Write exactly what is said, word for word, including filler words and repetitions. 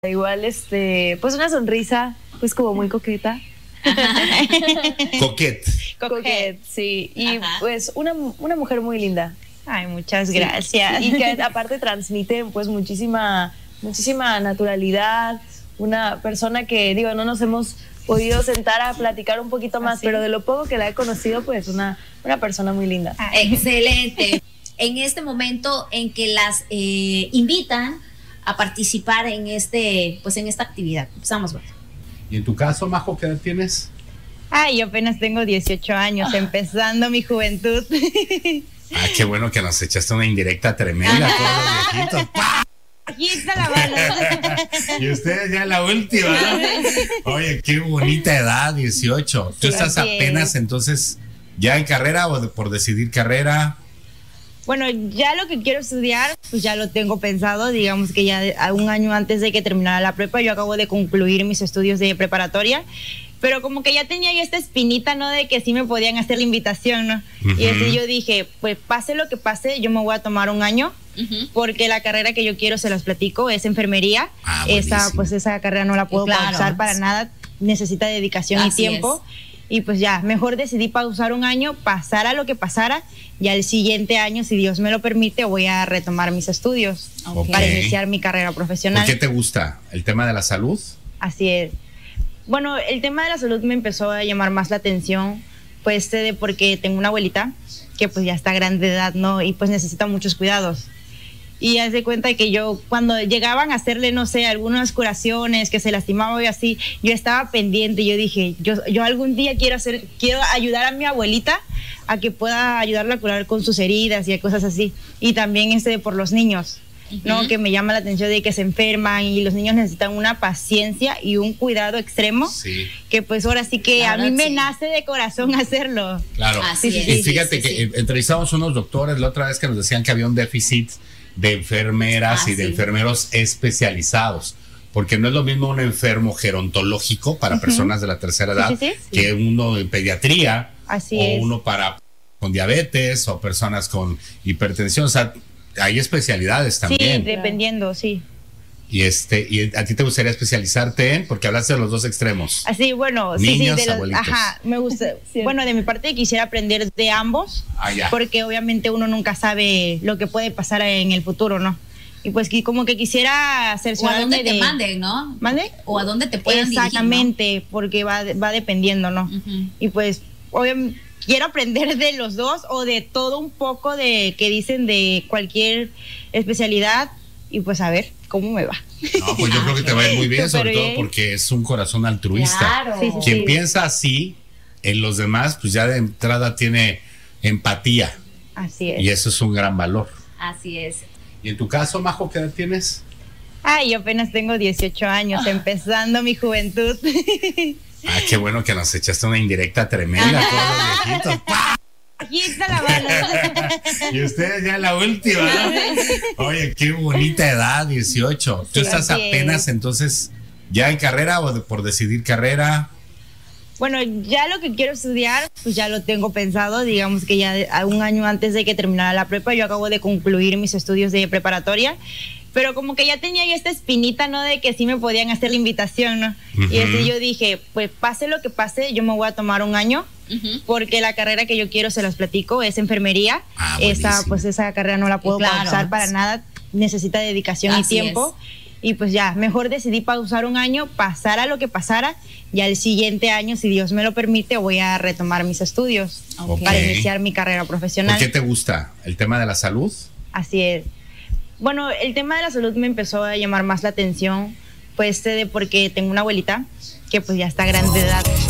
Igual, este, pues una sonrisa, pues como muy coqueta. Coquet. Coquet, sí. Y Ajá. pues una, una mujer muy linda. Ay, muchas Sí. gracias. Y que aparte transmite pues muchísima, muchísima naturalidad. Una persona que, digo, no nos hemos podido sentar a platicar un poquito más, ¿Ah, sí? pero de lo poco que la he conocido, pues una, una persona muy linda. Excelente. En este momento en que las eh, invitan a participar en este, pues en esta actividad. Empezamos, bueno. ¿Y en tu caso, Majo, qué edad tienes? Ay, yo apenas tengo dieciocho años, empezando mi juventud. Ah, qué bueno que nos echaste una indirecta tremenda a todos los viejitos. ¡Pah! Aquí está la mano. Y ustedes ya la última, ¿no? Oye, qué bonita edad, dieciocho. ¿Tú Sí, estás así apenas es. entonces ya en carrera o de- por decidir carrera? Bueno, ya lo que quiero estudiar, pues ya lo tengo pensado. Digamos que ya de- a un año antes de que terminara la prepa, yo acabo de concluir mis estudios de preparatoria. Pero como que ya tenía yo esta espinita, ¿no? De que sí me podían hacer la invitación, ¿no? Y Ujú. así yo dije, pues pase lo que pase, yo me voy a tomar un año. Ujú. Porque la carrera que yo quiero, se las platico, es enfermería. Ah, esa, buenísimo. pues esa carrera no la puedo Claro. pausar para nada. Necesita dedicación y Así tiempo. Y pues ya, mejor decidí pausar un año, pasara lo que pasara. Y al siguiente año, si Dios me lo permite, voy a retomar mis estudios Ok. para iniciar mi carrera ¿Por profesional. qué te gusta? ¿El tema de la salud? Así es. Bueno, el tema de la salud me empezó a llamar más la atención, pues sé de porque tengo una abuelita que pues ya está grande de edad, ¿no? Y pues necesita muchos cuidados. Y haz de cuenta que yo, cuando llegaban a hacerle, no sé, algunas curaciones, que se lastimaba y así, yo estaba pendiente. Yo dije, yo, yo algún día quiero hacer, quiero ayudar a mi abuelita a que pueda ayudarla a curar con sus heridas y a cosas así. Y también este por los niños, ¿no? Ujú. Que me llama la atención de que se enferman y los niños necesitan una paciencia y un cuidado extremo. Sí. Que pues ahora sí que La a mí verdad, me sí. nace de corazón hacerlo. Claro. Así y es. fíjate Sí, sí, que sí. eh, entrevistamos unos doctores la otra vez que nos decían que había un déficit de enfermeras Ah, y de sí. enfermeros especializados. Porque no es lo mismo un enfermo gerontológico para personas de la tercera edad Sí, sí, sí. que uno en pediatría Así o es. uno para con diabetes o personas con hipertensión. O sea, hay especialidades Sí, también. dependiendo, sí. Y este, y a ti te gustaría especializarte en, porque hablaste de los dos extremos. Así, bueno, Niños, sí, sí, de los, abuelitos. ajá, me gusta. Cierto. Bueno, de mi parte quisiera aprender de ambos, Ah, ya. porque obviamente uno nunca sabe lo que puede pasar en el futuro, ¿no? Y pues que como que quisiera O a cerciorarme dónde te de... manden, ¿no? ¿Mande? O a dónde te puedan Exactamente, porque va, va dependiendo, ¿no? dirigir, ¿no? Ujú. Y pues, obviamente, quiero aprender de los dos o de todo un poco de que dicen de cualquier especialidad y pues a ver cómo me va. No, pues yo creo que te va a ir muy bien, sobre Súper todo bien. porque es un corazón altruista. Claro. Sí, sí, Quien sí. piensa así en los demás, pues ya de entrada tiene empatía. Así es. Y eso es un gran valor. Así es. ¿Y en tu caso, Majo, qué edad tienes? Ay, yo apenas tengo dieciocho años, empezando mi juventud. Ah, qué bueno que nos echaste una indirecta tremenda a todos los viejitos. ¡Pah! Aquí está la mano. Y ustedes ya la última, ¿no? Oye, qué bonita edad, dieciocho. ¿Tú Sí, estás así apenas es. entonces ya en carrera o de- por decidir carrera? Bueno, ya lo que quiero estudiar, pues ya lo tengo pensado. Digamos que ya de- a un año antes de que terminara la prepa, yo acabo de concluir mis estudios de preparatoria. Pero como que ya tenía yo esta espinita, ¿no? De que sí me podían hacer la invitación, ¿no? Y Ujú. así yo dije, pues pase lo que pase, yo me voy a tomar un año. Ujú. Porque la carrera que yo quiero, se las platico, es enfermería. Ah, esa, buenísimo. pues esa carrera no la puedo Claro. pausar para nada. Necesita dedicación Así y tiempo. Y pues ya, mejor decidí pausar un año, pasara lo que pasara. Y al siguiente año, si Dios me lo permite, voy a retomar mis estudios Ok. para iniciar mi carrera ¿Por profesional. qué te gusta? ¿El tema de la salud? Así es. Bueno, el tema de la salud me empezó a llamar más la atención, pues sé de porque tengo una abuelita que pues ya está grande de edad.